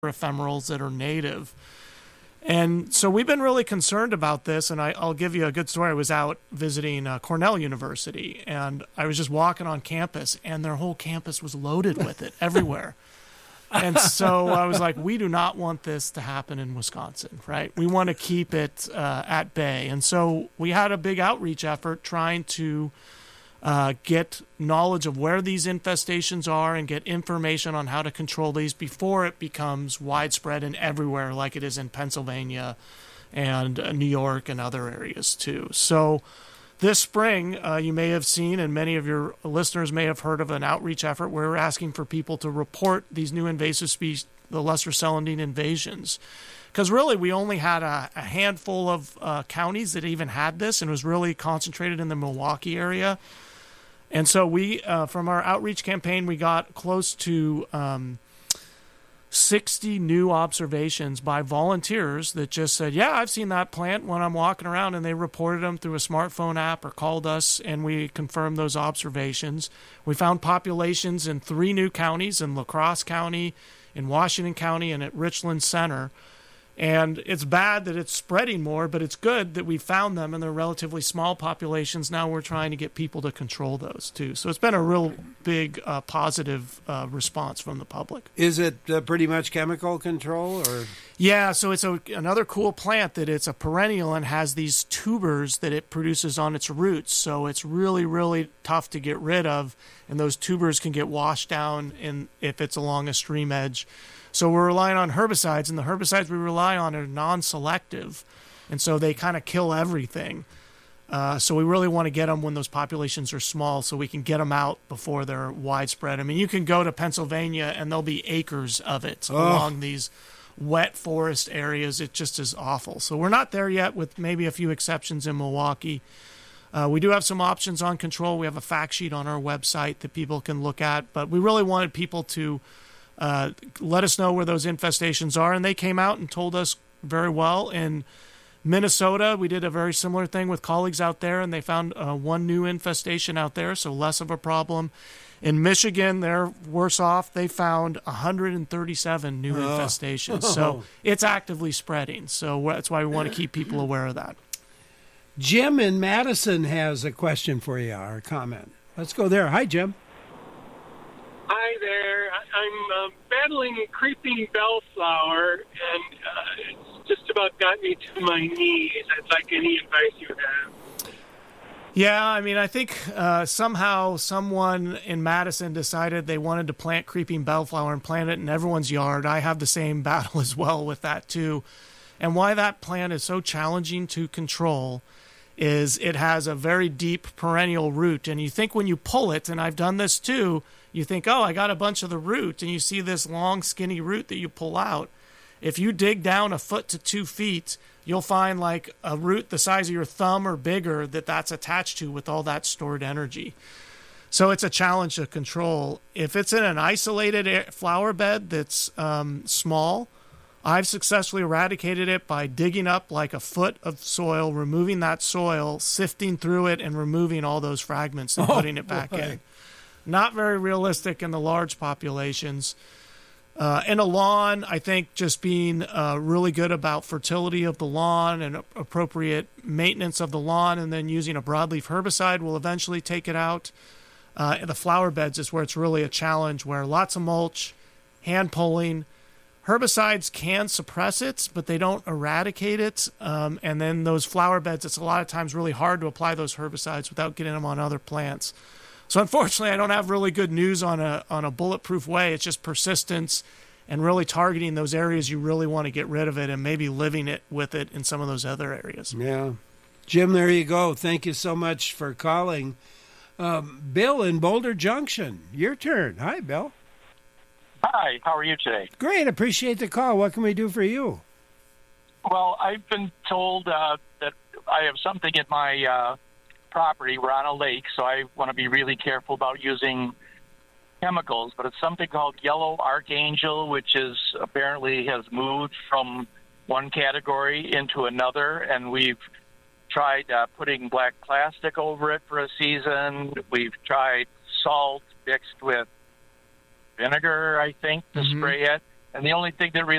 ephemerals that are native. And so we've been really concerned about this, and I'll give you a good story. I was out visiting Cornell University, and I was just walking on campus, and their whole campus was loaded with it everywhere. And so I was like, we do not want this to happen in Wisconsin, right? We want to keep it at bay. And so we had a big outreach effort trying to get knowledge of where these infestations are and get information on how to control these before it becomes widespread and everywhere like it is in Pennsylvania and New York and other areas too. So this spring, you may have seen, and many of your listeners may have heard of an outreach effort where we're asking for people to report these new invasive species, the lesser celandine invasions. Because really, we only had a handful of counties that even had this, and it was really concentrated in the Milwaukee area. And so we, from our outreach campaign, we got close to 60 new observations by volunteers that just said, yeah, I've seen that plant when I'm walking around, and they reported them through a smartphone app or called us, and we confirmed those observations. We found populations in 3 new counties, in La Crosse County, in Washington County, and at Richland Center. And it's bad that it's spreading more, but it's good that we found them, and they're relatively small populations. Now we're trying to get people to control those, too. So it's been a real big positive response from the public. Is it pretty much chemical control? Or? Yeah, so it's another cool plant that it's a perennial and has these tubers that it produces on its roots. So it's really, really tough to get rid of, and those tubers can get washed down if it's along a stream edge. So we're relying on herbicides, and the herbicides we rely on are non-selective, and so they kind of kill everything. So we really want to get them when those populations are small so we can get them out before they're widespread. I mean, you can go to Pennsylvania, and there'll be acres of it along these wet forest areas. It just is awful. So we're not there yet, with maybe a few exceptions in Milwaukee. We do have some options on control. We have a fact sheet on our website that people can look at, but we really wanted people to let us know where those infestations are, and they came out and told us very well. In Minnesota, we did a very similar thing with colleagues out there, and they found 1 new infestation out there, so less of a problem. In Michigan, they're worse off. They found 137 new infestations, so it's actively spreading. So that's why we want to keep people aware of that. Jim in Madison has a question for you, or a comment. Let's go there. Hi, Jim. Hi there. I'm battling creeping bellflower, and it's just about got me to my knees. I'd like any advice you have. Yeah, I mean, I think somehow someone in Madison decided they wanted to plant creeping bellflower and plant it in everyone's yard. I have the same battle as well with that, too. And why that plant is so challenging to control is it has a very deep perennial root. And you think when you pull it, and I've done this too, you think, oh, I got a bunch of the root, and you see this long, skinny root that you pull out. If you dig down 1 foot to 2 feet, you'll find like a root the size of your thumb or bigger that's attached to with all that stored energy. So it's a challenge to control. If it's in an isolated flower bed that's small, I've successfully eradicated it by digging up like 1 foot of soil, removing that soil, sifting through it, and removing all those fragments and putting it back in. Not very realistic in the large populations. In a lawn, I think just being really good about fertility of the lawn and appropriate maintenance of the lawn, and then using a broadleaf herbicide will eventually take it out. The flower beds is where it's really a challenge, where lots of mulch, hand pulling. Herbicides can suppress it, but they don't eradicate it. And then those flower beds, it's a lot of times really hard to apply those herbicides without getting them on other plants. So unfortunately, I don't have really good news on a bulletproof way. It's just persistence and really targeting those areas you really want to get rid of it, and maybe living it with it in some of those other areas. Yeah. Jim, there you go. Thank you so much for calling. Bill in Boulder Junction, your turn. Hi, Bill. Hi, how are you today? Great. Appreciate the call. What can we do for you? Well, I've been told that I have something in my property. We're on a lake, so I want to be really careful about using chemicals, but it's something called yellow archangel, which is apparently has moved from one category into another, and we've tried putting black plastic over it for a season. We've tried salt mixed with vinegar, I think, to spray it, And the only thing that really